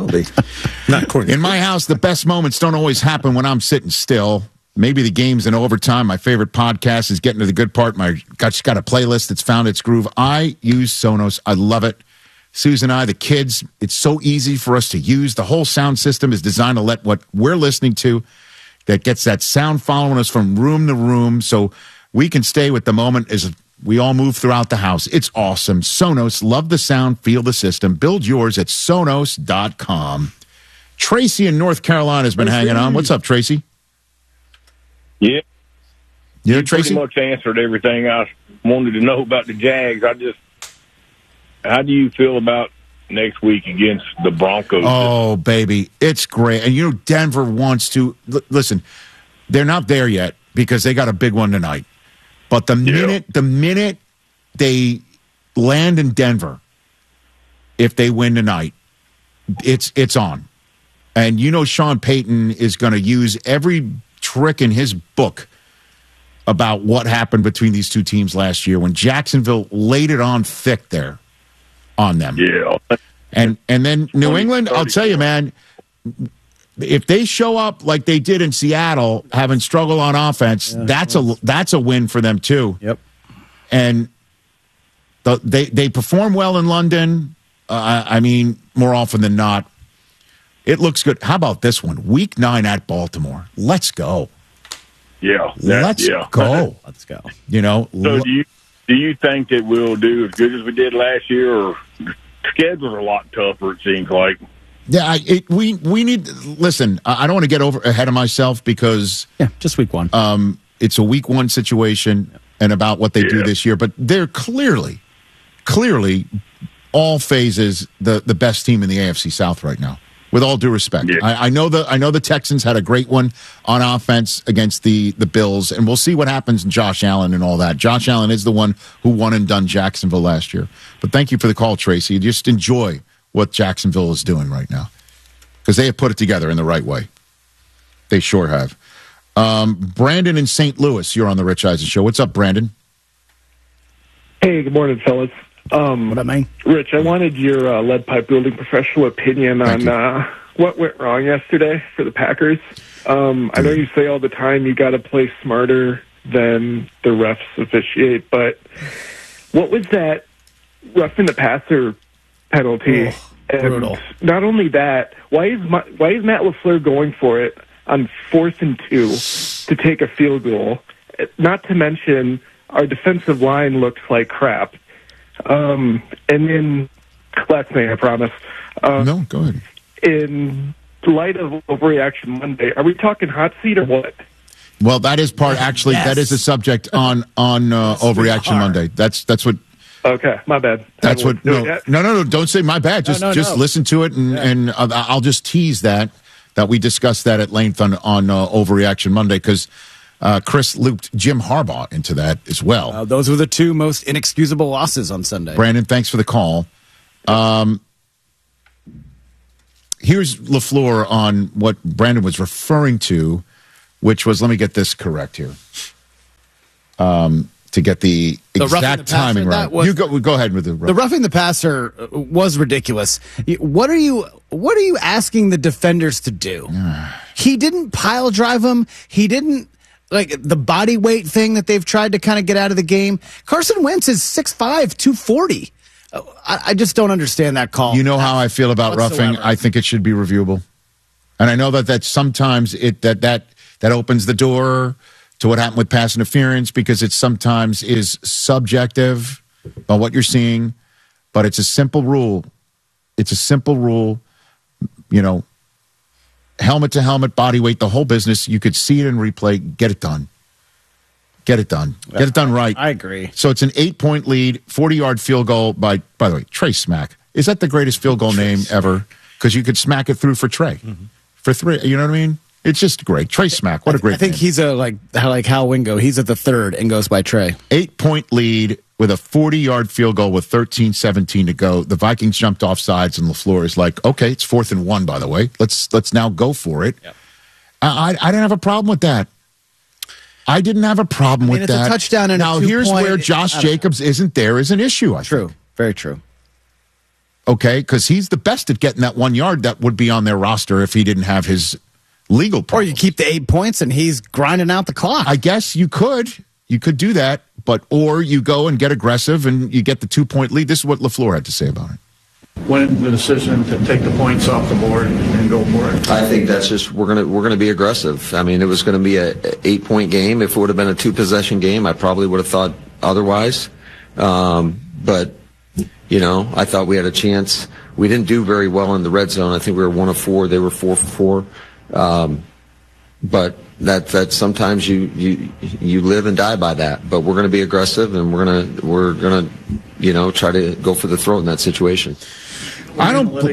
will be. Not according In my house, the best moments don't always happen when I'm sitting still. Maybe the game's in overtime. My favorite podcast is getting to the good part. Just got a playlist that's found its groove. I use Sonos. I love it. Susan and I, the kids, it's so easy for us to use. The whole sound system is designed to let what we're listening to, that gets that sound following us from room to room, so we can stay with the moment as we all move throughout the house. It's awesome. Sonos, love the sound, feel the system. Build yours at Sonos.com. Tracy in North Carolina has been hanging on. What's up, Tracy? Yeah. You know, You Tracy? pretty much answered everything I wanted to know about the Jags. How do you feel about next week against the Broncos? Oh, baby, it's great. And you know, Denver wants to listen. They're not there yet because they got a big one tonight. But the minute they land in Denver, if they win tonight, it's on. And you know, Sean Payton is going to use every trick in his book about what happened between these two teams last year when Jacksonville laid it on thick there on them. Yeah. And then New England, I'll tell you, man, if they show up like they did in Seattle, having struggled on offense, that's a win for them too. Yep. And they perform well in London. I mean, more often than not, it looks good. How about this one? Week 9 at Baltimore. Let's go. Yeah. Let's go. Let's go. You know. So do you think that we'll do as good as we did last year, or schedules are a lot tougher, it seems like? Yeah, we need. Listen, I don't want to get ahead of myself because just week 1. It's a week 1 situation and about what they do this year. But they're clearly, all phases the best team in the AFC South right now. With all due respect, I know the Texans had a great one on offense against the Bills, and we'll see what happens in Josh Allen and all that. Josh Allen is the one who won and done Jacksonville last year. But thank you for the call, Tracy. Just enjoy what Jacksonville is doing right now because they have put it together in the right way. They sure have. Brandon in St. Louis, you're on the Rich Eisen Show. What's up, Brandon? Hey, good morning, fellas. What up, man? Rich, I wanted your lead pipe building professional opinion on what went wrong yesterday for the Packers. I know you say all the time you got to play smarter than the refs officiate, but what was that roughing the passer penalty? Brutal. Not only that, why is Matt LaFleur going for it on 4th and 2 to take a field goal? Not to mention our defensive line looks like crap. And then, last thing, I promise. No, go ahead. In light of Overreaction Monday, are we talking hot seat or what? Well, that is part. Actually, that is the subject on Overreaction Monday. That's what. Okay, my bad. That's what. No. Don't say my bad. Just listen to it, and I'll just tease that we discussed that at length on Overreaction Monday because. Chris looped Jim Harbaugh into that as well. Those were the 2 most inexcusable losses on Sunday. Brandon, thanks for the call. Here's LaFleur on what Brandon was referring to, which was, let me get this correct here, to get the exact timing right. You go ahead with the roughing the passer was ridiculous. What are you asking the defenders to do? He didn't pile drive him. He didn't. Like the body weight thing that they've tried to kind of get out of the game. Carson Wentz is 6'5", 240. I just don't understand that call. You know how I feel about roughing? I think it should be reviewable. And I know that sometimes that opens the door to what happened with pass interference because it sometimes is subjective by what you're seeing. But it's a simple rule. You know, helmet to helmet, body weight, the whole business. You could see it in replay. Get it done. Get it done right. I agree. So it's an 8-point lead, 40-yard field goal by the way, Trey Smack. Is that the greatest field goal name ever? Because you could smack it through for Trey. For 3. You know what I mean? It's just great. Trey Smack. What a great name. I think he's like Hal Wingo. He's at the 3rd and goes by Trey. 8-point lead with a 40-yard field goal with 13-17 to go. The Vikings jumped off sides, and LaFleur is like, okay, it's 4th and 1, by the way. Let's now go for it. Yep. I didn't have a problem with that. I didn't have a problem with that. It's a touchdown and now, here's where Josh Jacobs isn't there is an issue, I think. Very true. okay? Because he's the best at getting that 1 yard that would be on their roster if he didn't have his legal problems. Or you keep the 8 points and he's grinding out the clock. I guess you could. You could do that, or you go and get aggressive and you get the 2-point lead. This is what LaFleur had to say about it. When the decision to take the points off the board and go for it? I think that's just we're gonna be aggressive. I mean, it was going to be a 8-point game. If it would have been a 2-possession game, I probably would have thought otherwise. But I thought we had a chance. We didn't do very well in the red zone. I think we were 1 of 4. They were 4 for 4. But that sometimes you live and die by that. But we're going to be aggressive, and we're gonna try to go for the throat in that situation. I don't even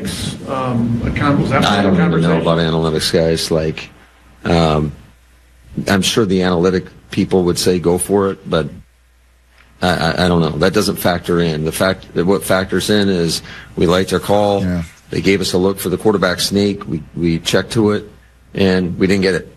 know about analytics, guys. Like, I'm sure the analytic people would say go for it, but I don't know. That doesn't factor in. The fact that what factors in is we liked their call. Yeah. They gave us a look for the quarterback sneak. We checked to it, and we didn't get it.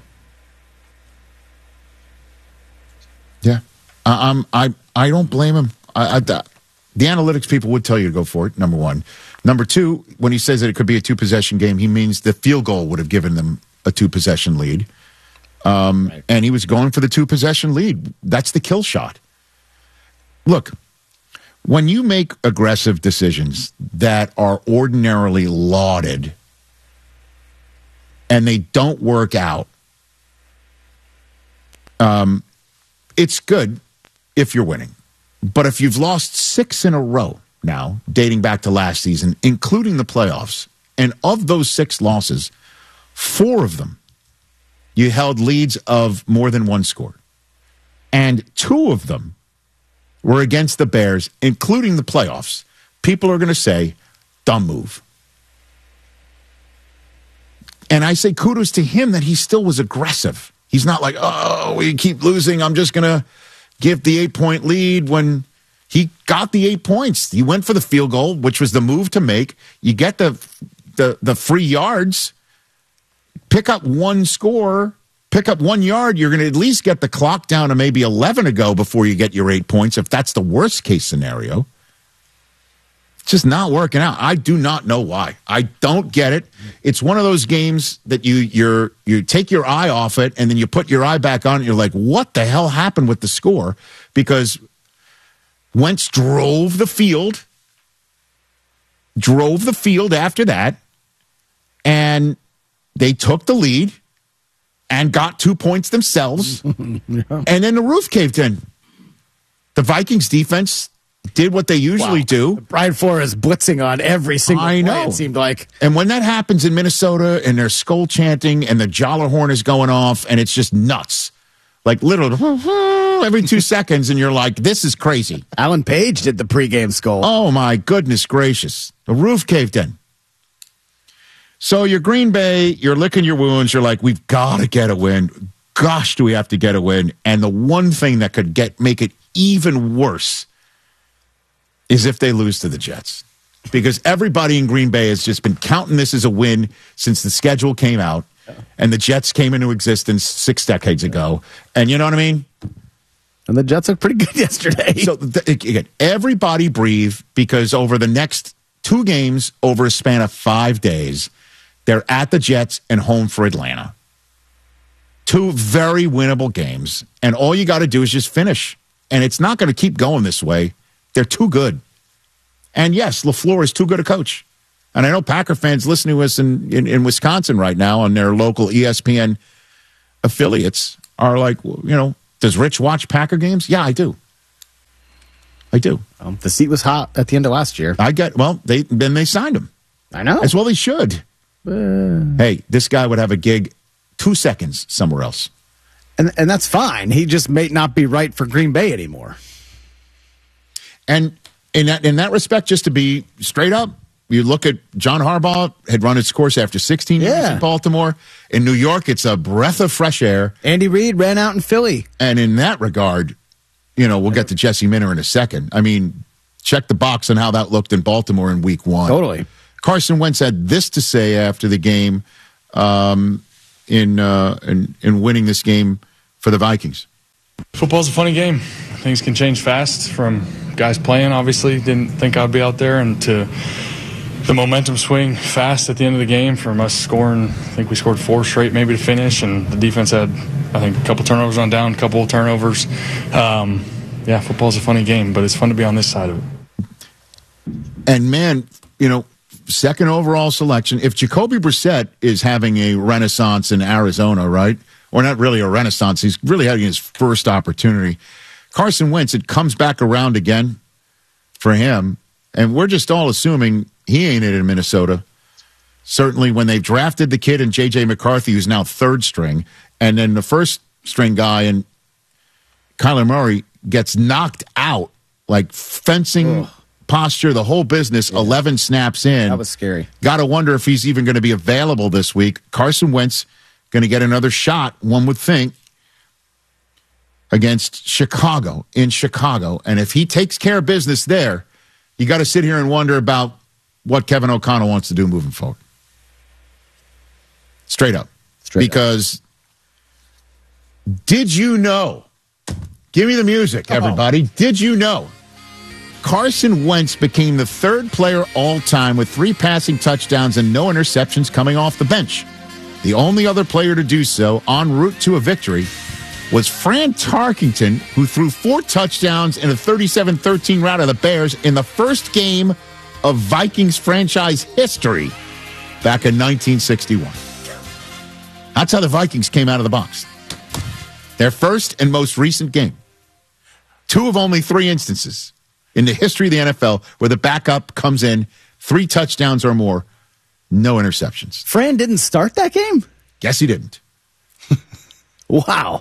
Yeah, I don't blame him. The analytics people would tell you to go for it, number one. Number two, when he says that it could be a 2-possession game, he means the field goal would have given them a 2-possession lead. Right. And he was going for the 2-possession lead. That's the kill shot. Look, when you make aggressive decisions that are ordinarily lauded and they don't work out, it's good if you're winning. But if you've lost 6 in a row now, dating back to last season, including the playoffs, and of those 6 losses, 4 of them, you held leads of more than 1 score. And 2 of them were against the Bears, including the playoffs. People are going to say, dumb move. And I say kudos to him that he still was aggressive. He's not like, oh, we keep losing, I'm just going to give the 8-point lead. When he got the 8 points, he went for the field goal, which was the move to make. You get the free yards, pick up 1 score, pick up 1 yard. You're going to at least get the clock down to maybe 11 to go before you get your 8 points, if that's the worst case scenario. It's just not working out. I do not know why. I don't get it. It's one of those games that you take your eye off it and then you put your eye back on it. You're like, what the hell happened with the score? Because Wentz drove the field after that, and they took the lead and got 2 points themselves, yeah. And then the roof caved in. The Vikings defense did what they usually do. Brian Flores blitzing on every single play, it seemed like. And when that happens in Minnesota and they're skull chanting and the Jala horn is going off and it's just nuts, like literally every 2 seconds, and you're like, this is crazy. Alan Page did the pregame skull. Oh, my goodness gracious. The roof caved in. So you're Green Bay, you're licking your wounds, you're like, we've got to get a win. Gosh, do we have to get a win. And the one thing that could make it even worse is if they lose to the Jets. Because everybody in Green Bay has just been counting this as a win since the schedule came out, and the Jets came into existence 6 decades ago. And you know what I mean? And the Jets looked pretty good yesterday. So again, everybody breathe, because over the next 2 games, over a span of 5 days, they're at the Jets and home for Atlanta. 2 very winnable games. And all you got to do is just finish. And it's not going to keep going this way. They're too good. And yes, LaFleur is too good a coach. And I know Packer fans listening to us in Wisconsin right now on their local ESPN affiliates are like, does Rich watch Packer games? Yeah, I do. The seat was hot at the end of last year. They signed him. I know. As well they should. Hey, this guy would have a gig 2 seconds somewhere else. And that's fine. He just may not be right for Green Bay anymore. And in that respect, just to be straight up, you look at John Harbaugh had run its course after 16 years in Baltimore. In New York, it's a breath of fresh air. Andy Reid ran out in Philly. And in that regard, we'll get to Jesse Minter in a second. I mean, check the box on how that looked in Baltimore in week 1. Totally. Carson Wentz had this to say after the game in winning this game for the Vikings. Football's a funny game. Things can change fast from guys playing, obviously. Didn't think I'd be out there, and to the momentum swing fast at the end of the game from us scoring. I think we scored 4 straight maybe to finish, and the defense had, I think, a couple turnovers on down, a couple of turnovers. Yeah, football's a funny game, but it's fun to be on this side of it. And, man, second overall selection. If Jacoby Brissett is having a renaissance in Arizona, right? Or not really a renaissance. He's really having his first opportunity. Carson Wentz, it comes back around again for him. And we're just all assuming he ain't in Minnesota. Certainly when they drafted the kid in J.J. McCarthy, who's now third string, and then the first string guy in Kyler Murray gets knocked out, like fencing posture, the whole business, 11 snaps in. That was scary. Got to wonder if he's even going to be available this week. Carson Wentz going to get another shot, one would think, against Chicago, in Chicago. And if he takes care of business there, you got to sit here and wonder about what Kevin O'Connell wants to do moving forward. Straight up. Because did you know? Give me the music, everybody. Did you know? Carson Wentz became the third player all-time with 3 passing touchdowns and no interceptions coming off the bench. The only other player to do so en route to a victory was Fran Tarkenton, who threw 4 touchdowns in a 37-13 rout of the Bears in the first game of Vikings franchise history back in 1961. That's how the Vikings came out of the box. Their first and most recent game. 2 of only 3 instances in the history of the NFL where the backup comes in, 3 touchdowns or more, no interceptions. Fran didn't start that game? Guess he didn't. Wow.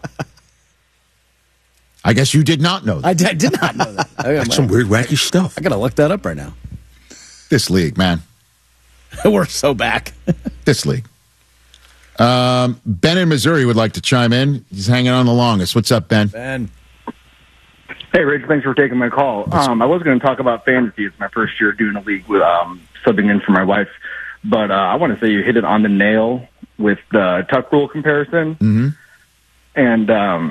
I guess you did not know that. I did not know that. That's some weird, wacky stuff. I got to look that up right now. This league, man. We're so back. This league. Ben in Missouri would like to chime in. He's hanging on the longest. What's up, Ben? Ben. Hey, Rich, thanks for taking my call. I was going to talk about fantasy. It's my first year doing a league with subbing in for my wife. But I want to say you hit it on the nail with the tuck rule comparison. Mm-hmm. And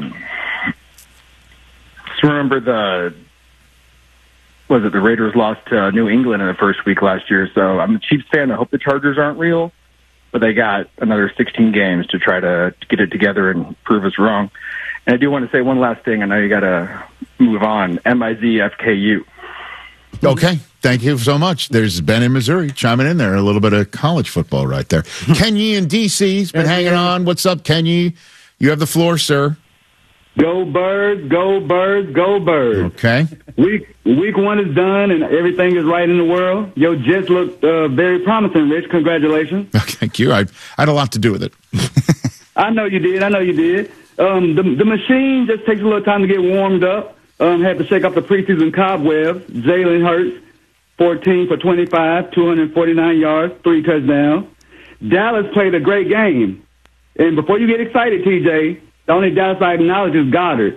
just remember the Raiders lost to New England in the first week last year. So I'm a Chiefs fan. I hope the Chargers aren't real. But they got another 16 games to try to get it together and prove us wrong. And I do want to say one last thing. I know you got to move on. MIZFKU. Okay. Thank you so much. There's Ben in Missouri chiming in there. A little bit of college football right there. Kenny in D.C.'s been hanging on. What's up, Kenny? You have the floor, sir. Go Birds, go Birds, go Birds. Okay. Week 1 is done and everything is right in the world. Your Jets look very promising, Rich. Congratulations. Thank you. I had a lot to do with it. I know you did. The machine just takes a little time to get warmed up. Had to shake off the preseason cobwebs. Jalen Hurts, 14 for 25, 249 yards, 3 touchdowns. Dallas played a great game. And before you get excited, TJ, the only Dallas I acknowledge is Goddard.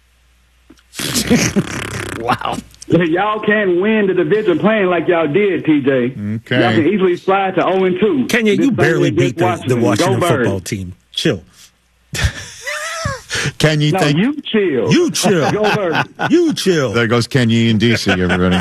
Wow. Y'all can't win the division playing like y'all did, TJ. Okay. Y'all can easily slide to 0-2. Kenya, you barely beat the Washington football team. Chill. Kenny, no, you chill. You chill. Go Birds. You chill. There goes Kenny in D.C., everybody.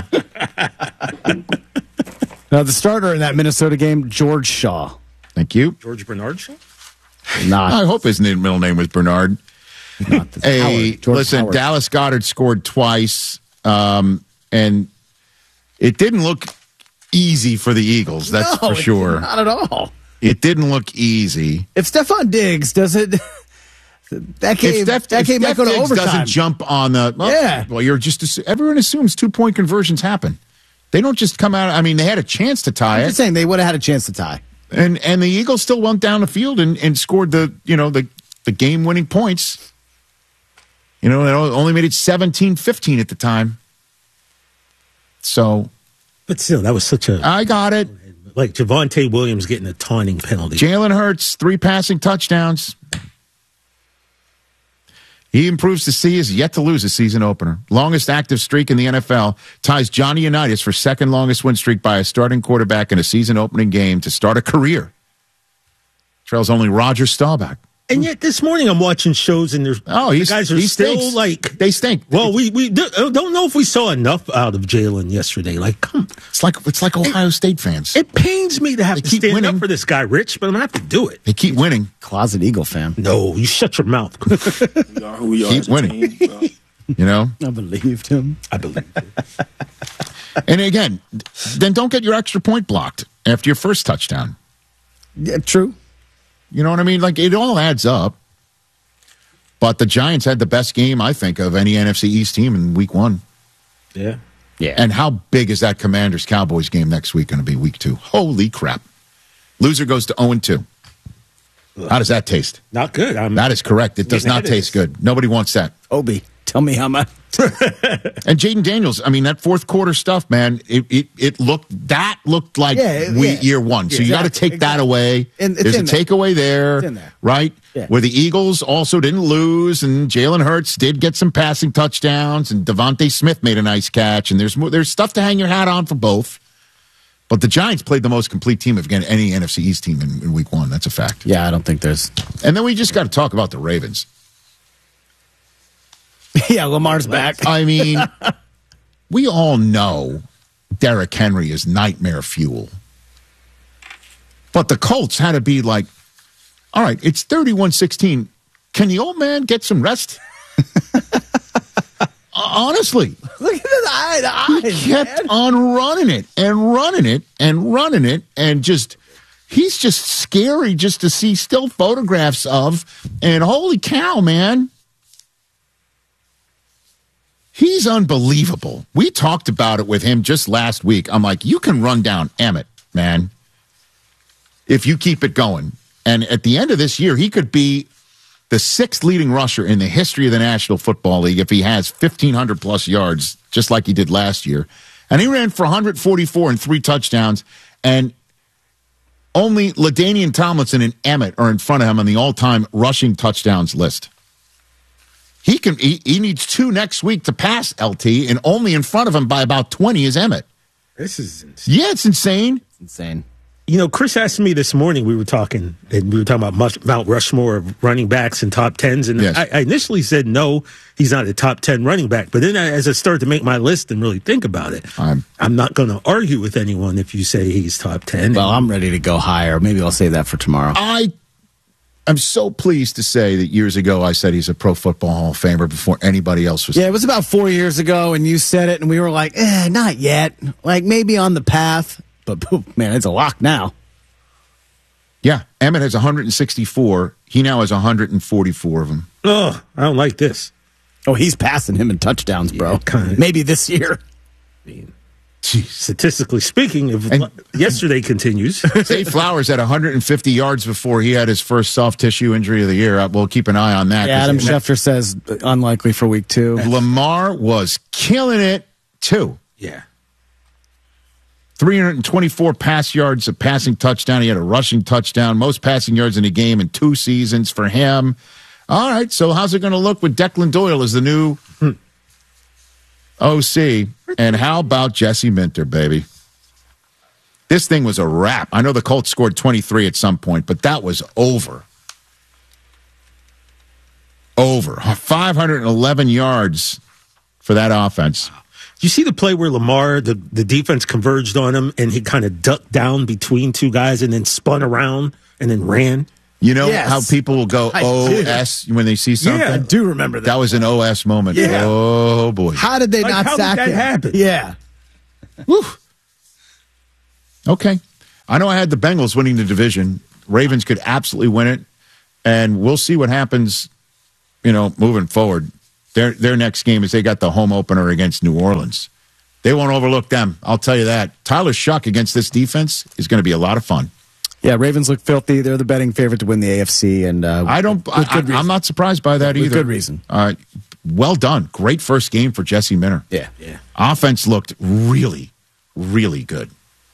Now, the starter in that Minnesota game, George Shaw. Thank you. George Bernard Shaw? I hope his middle name was Bernard. Hey, listen, Howard. Dallas Goedert scored twice, and it didn't look easy for the Eagles, that's for sure. Not at all. It didn't look easy. If Stephon Diggs doesn't... That game might go to Diggs overtime. doesn't jump on the... Well, well, you're just... Everyone assumes 2-point conversions happen. They don't just come out... I mean, they had a chance to tie I'm it. just saying they would have had a chance to tie. And the Eagles still went down the field and scored the game-winning points. They only made it 17-15 at the time. So... But still, that was such a... I got it. Like Javonte Williams getting a taunting penalty. Jalen Hurts, 3 passing touchdowns. He improves to see is yet to lose a season opener. Longest active streak in the NFL ties Johnny Unitas for second longest win streak by a starting quarterback in a season opening game to start a career. Trails only Roger Staubach And yet this morning I'm watching shows and the guys are still stinks. like they stink. Well, we don't know if we saw enough out of Jalen yesterday. Like, come, it's like Ohio State fans. It pains me to have to stand winning up for this guy, Rich, but I'm gonna have to do it. They keep winning. Closet Eagle fan. No, you shut your mouth. We are who we are. Keep winning. You know, I believed him. I believed him. And again, then don't get your extra point blocked after your first touchdown. Yeah, true. You know what I mean? Like, it all adds up. But the Giants had the best game, I think, of any NFC East team in week 1. Yeah. Yeah. And how big is that Commanders-Cowboys game next week going to be, week 2? Holy crap. Loser goes to 0-2. How does that taste? Not good. That is correct. It does not taste good. Nobody wants that. Obi, tell me how much. And Jaden Daniels, I mean, that fourth quarter stuff, man, it looked like year 1. So you got to take that away. There's a takeaway there, right? Yeah. Where the Eagles also didn't lose, and Jalen Hurts did get some passing touchdowns, and Devontae Smith made a nice catch, and there's stuff to hang your hat on for both. But the Giants played the most complete team of any NFC East team in week 1. That's a fact. Yeah, I don't think there's. And then we just got to talk about the Ravens. Yeah, Lamar's back. I mean, we all know Derrick Henry is nightmare fuel. But the Colts had to be like, all right, it's 31-16. Can the old man get some rest? Honestly. Look at his eyes. He kept on running it and running it and running it, and he's just scary just to see still photographs of. And holy cow, man. He's unbelievable. We talked about it with him just last week. I'm like, you can run down Emmett, man, if you keep it going. And at the end of this year, he could be the 6th leading rusher in the history of the National Football League if he has 1,500-plus yards, just like he did last year. And he ran for 144 and 3 touchdowns, and only LaDainian Tomlinson and Emmett are in front of him on the all-time rushing touchdowns list. He needs 2 next week to pass LT, and only in front of him by about 20 is Emmett. This is insane. Yeah, it's insane. It's insane. You know, Chris asked me this morning, we were talking about Mount Rushmore of running backs and top 10s, and yes. I initially said no, he's not a top 10 running back. But then as I started to make my list and really think about it, I'm not going to argue with anyone if you say he's top 10. Well, I'm ready to go higher. Maybe I'll save that for tomorrow. I'm so pleased to say that years ago I said he's a Pro Football Hall of Famer before anybody else was. Yeah, it was about 4 years ago, and you said it, and we were like, not yet. Like, maybe on the path. But, man, it's a lock now. Yeah, Emmett has 164. He now has 144 of them. Oh, I don't like this. Oh, he's passing him in touchdowns, bro. Yeah, maybe this year. I mean, statistically speaking, if yesterday continues. Zay Flowers had 150 yards before he had his first soft tissue injury of the year. We'll keep an eye on that. Yeah, Adam Schefter says unlikely for week 2. Lamar was killing it, too. Yeah. 324 pass yards, a passing touchdown. He had a rushing touchdown, most passing yards in a game in 2 seasons for him. All right, so how's it going to look with Declan Doyle as the new OC? And how about Jesse Minter, baby? This thing was a wrap. I know the Colts scored 23 at some point, but that was over. 511 yards for that offense. You see the play where Lamar, the defense converged on him, and he kind of ducked down between 2 guys and then spun around and then ran? You know how people will go OS when they see something? Yeah, I do remember that. That was an OS moment. Yeah. Oh, boy. How did they not sack him? How did that happen? Yeah. Woo. Okay. I know I had the Bengals winning the division. Ravens could absolutely win it, and we'll see what happens, moving forward. Their next game is they got the home opener against New Orleans. They won't overlook them. I'll tell you that. Tyler Shuck against this defense is going to be a lot of fun. Yeah, Ravens look filthy. They're the betting favorite to win the AFC, and I'm not surprised by that either. With good reason. Well done. Great first game for Jesse Minter. Yeah. Offense looked really, really good.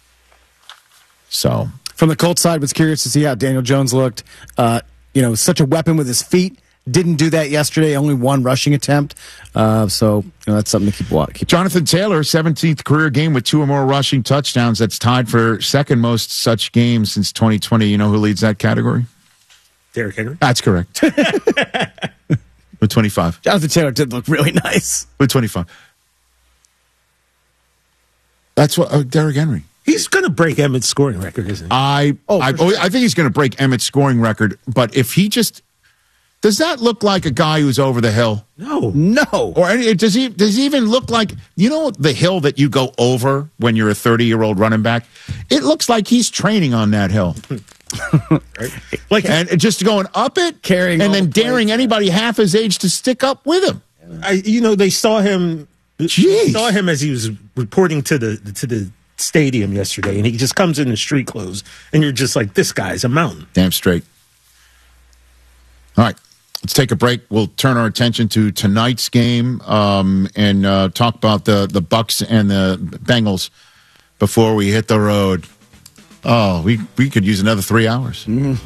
So from the Colts side, was curious to see how Daniel Jones looked. Such a weapon with his feet. Didn't do that yesterday. Only 1 rushing attempt. So that's something to keep. Jonathan Taylor, 17th career game with 2 or more rushing touchdowns. That's tied for second most such games since 2020. You know who leads that category? Derrick Henry? That's correct. With 25. Jonathan Taylor did look really nice. With 25. That's what Derrick Henry. He's going to break Emmett's scoring record, isn't he? I think he's going to break Emmett's scoring record, but if he just... Does that look like a guy who's over the hill? No. Or does he even look like, the hill that you go over when you're a 30-year-old running back? It looks like he's training on that hill. Right? And just going up it, carrying, and then daring anybody half his age to stick up with him. They saw him. Jeez. Saw him as he was reporting to the stadium yesterday, and he just comes in street clothes, and you're just like, this guy's a mountain. Damn straight. All right. Let's take a break. We'll turn our attention to tonight's game and talk about the Bucks and the Bengals before we hit the road. Oh, we could use another 3 hours.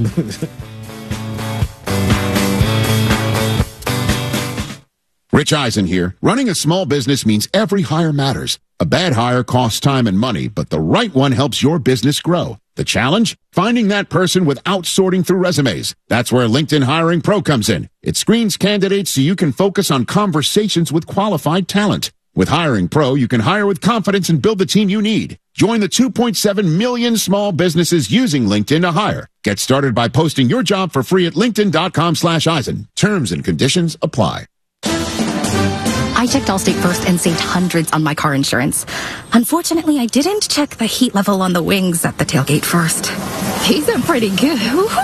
Rich Eisen here. Running a small business means every hire matters. A bad hire costs time and money, but the right one helps your business grow. The challenge? Finding that person without sorting through resumes. That's where LinkedIn Hiring Pro comes in. It screens candidates so you can focus on conversations with qualified talent. With Hiring Pro, you can hire with confidence and build the team you need. Join the 2.7 million small businesses using LinkedIn to hire. Get started by posting your job for free at linkedin.com/Eisen. Terms and conditions apply. I checked Allstate first and saved hundreds on my car insurance. Unfortunately, I didn't check the heat level on the wings at the tailgate first. These are pretty good.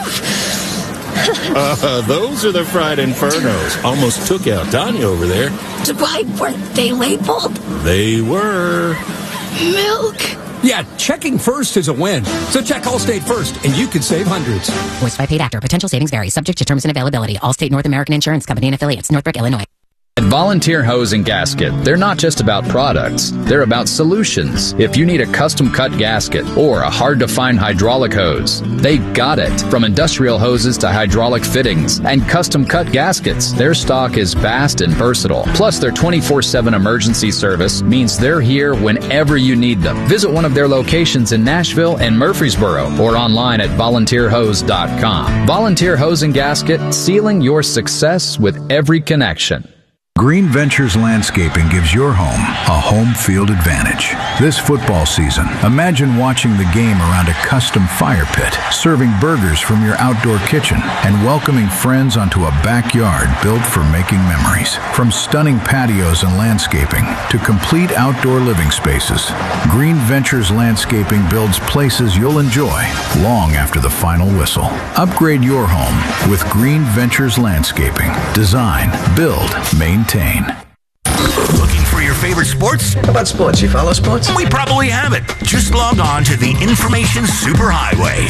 Those are the fried infernos. Almost took out Tanya over there. Why weren't they labeled? They were. Milk. Yeah, checking first is a win. So check Allstate first, and you could save hundreds. Voiced by paid actor. Potential savings vary. Subject to terms and availability. Allstate North American Insurance Company and affiliates. Northbrook, Illinois. At Volunteer Hose and Gasket, they're not just about products, they're about solutions. If you need a custom-cut gasket or a hard-to-find hydraulic hose, they've got it. From industrial hoses to hydraulic fittings and custom-cut gaskets, their stock is vast and versatile. Plus, their 24/7 emergency service means they're here whenever you need them. Visit one of their locations in Nashville and Murfreesboro or online at volunteerhose.com. Volunteer Hose and Gasket, sealing your success with every connection. Green Ventures Landscaping gives your home a home field advantage. This football season, imagine watching the game around a custom fire pit, serving burgers from your outdoor kitchen, and welcoming friends onto a backyard built for making memories. From stunning patios and landscaping to complete outdoor living spaces, Green Ventures Landscaping builds places you'll enjoy long after the final whistle. Upgrade your home with Green Ventures Landscaping. Design, build, maintain. Looking for your favorite sports? How about sports? You follow sports? We probably have it. Just log on to the Information Superhighway.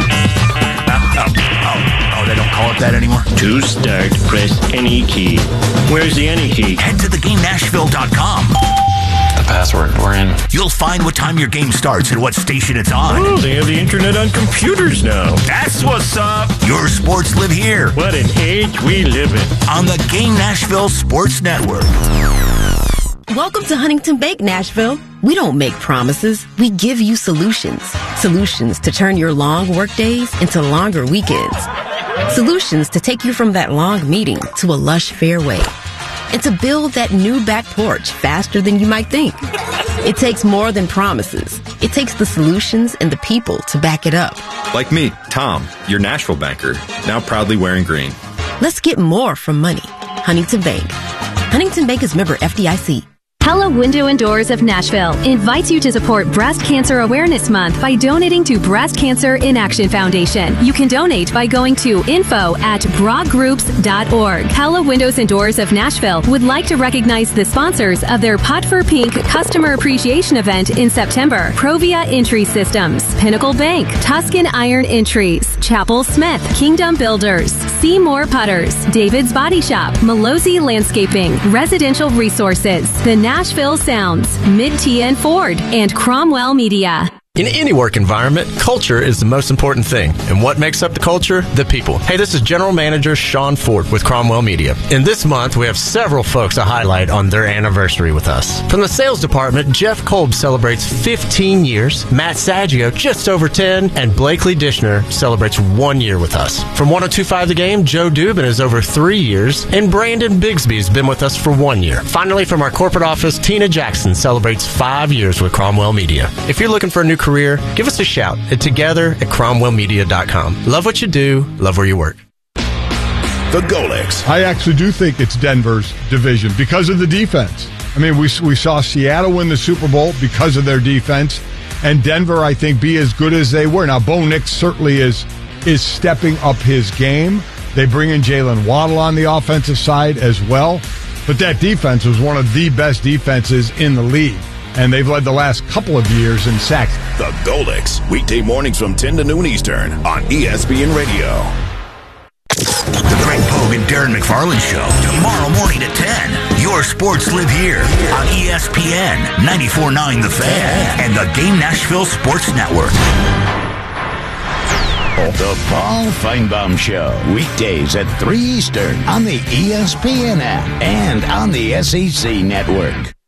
They don't call it that anymore? To start, press any key. Where's the any key? Head to theGameNashville.com. The password, we're in. You'll find what time your game starts and what station it's on. Oh, they have the internet on computers now. That's what's up. Your sports live here. What an age we live in. On the Game Nashville Sports Network. Welcome to Huntington Bank, Nashville. We don't make promises. We give you solutions. Solutions to turn your long work days into longer weekends. Solutions to take you from that long meeting to a lush fairway. And to build that new back porch faster than you might think. It takes more than promises. It takes the solutions and the people to back it up. Like me, Tom, your Nashville banker, now proudly wearing green. Let's get more from money. Huntington Bank. Huntington Bank is member FDIC. Pella Window and Doors of Nashville invites you to support Breast Cancer Awareness Month by donating to Breast Cancer in Action Foundation. You can donate by going to info@bragroups.org. Pella Windows and Doors of Nashville would like to recognize the sponsors of their Pot for Pink Customer Appreciation Event in September. Provia Entry Systems, Pinnacle Bank, Tuscan Iron Entries, Chapel Smith, Kingdom Builders, Seymour Putters, David's Body Shop, Malozzi Landscaping, Residential Resources, The Nashville Sounds, Mid-T and Ford, and Cromwell Media. In any work environment, culture is the most important thing. And what makes up the culture? The people. Hey, this is General Manager Sean Ford with Cromwell Media. And this month, we have several folks to highlight on their anniversary with us. From the sales department, Jeff Kolb celebrates 15 years, Matt Saggio just over 10, and Blakely Dishner celebrates 1 year with us. From 102.5 The Game, Joe Dubin is over 3 years, and Brandon Bigsby has been with us for 1 year. Finally, from our corporate office, Tina Jackson celebrates 5 years with Cromwell Media. If you're looking for a new career, give us a shout at together@cromwellmedia.com. Love what you do, love where you work. The Golics. I actually do think it's Denver's division because of the defense. I mean, we saw Seattle win the Super Bowl because of their defense, and Denver, I think, be as good as they were. Now, Bo Nix certainly is stepping up his game. They bring in Jalen Waddle on the offensive side as well, but that defense was one of the best defenses in the league. And they've led the last couple of years in sacks. The Golics, weekday mornings from 10 to noon Eastern on ESPN Radio. The Greg Pogue and Darren McFarland Show, tomorrow morning at 10. Your sports live here on ESPN 94.9 The Fan and the Game Nashville Sports Network. The Paul Feinbaum Show, weekdays at 3 Eastern on the ESPN app and on the SEC Network.